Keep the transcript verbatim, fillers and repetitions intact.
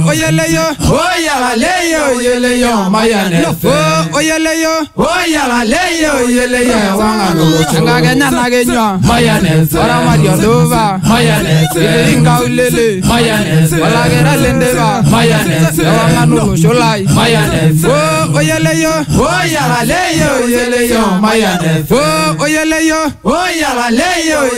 oyele yo, oyala le yo, oyele yo, mayane. Oh, oyele yo, oyala le yo, oyele yo, wangalo. Changa na na genyo, mayane. Ora mario dova, mayane. Inga ulele, mayane. Wala gera lendeva, mayane. Wangalo sholai, mayane. Oh, oyele yo, oyala le yo, oyele yo, mayane. Oh, oyele yo, oyala le yo.